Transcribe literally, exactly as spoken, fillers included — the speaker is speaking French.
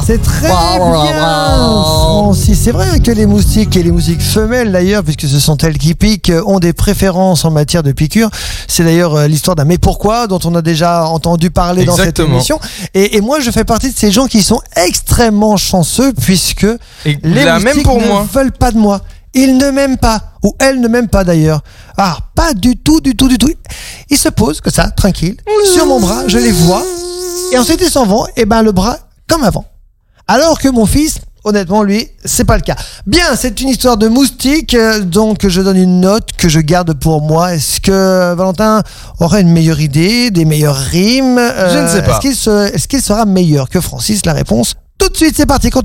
C'est très bien, Francis. C'est vrai que les moustiques et les moustiques femelles d'ailleurs, puisque ce sont elles qui piquent, ont des préférences en matière de piqûres. C'est d'ailleurs l'histoire d'un mais pourquoi dont on a déjà entendu parler Exactement. dans cette émission. Et, et moi, je fais partie de ces gens qui sont extrêmement chanceux puisque Et les la moustiques même pour ne moi. veulent pas de moi. Ils ne m'aiment pas, ou elles ne m'aiment pas d'ailleurs. Ah, pas du tout, du tout, du tout. Ils se posent comme ça, tranquille, sur mon bras, je les vois, et ensuite ils s'en vont, et ben le bras comme avant. Alors que mon fils, honnêtement, lui, c'est pas le cas. Bien, c'est une histoire de moustique, euh, donc je donne une note que je garde pour moi. Est-ce que Valentin aurait une meilleure idée, des meilleures rimes euh, Je ne sais pas. Est-ce qu'il, se- est-ce qu'il sera meilleur que Francis? La réponse tout de suite, c'est parti. Quand